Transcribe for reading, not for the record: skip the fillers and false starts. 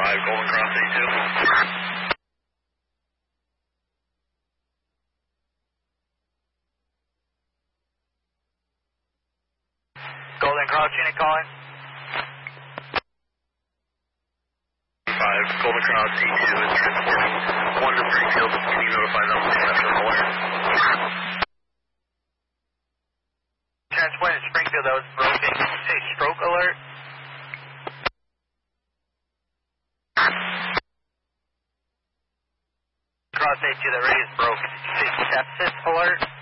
5 Golden Cross A2. Golden Cross unit calling. 5 Golden Cross A2 is transporting 1 to Springfield. Can you notify them of the alert? Transport to Springfield, that was broken. Did you say stroke alert? Cross A2, that radius broke. Did you say sepsis alert?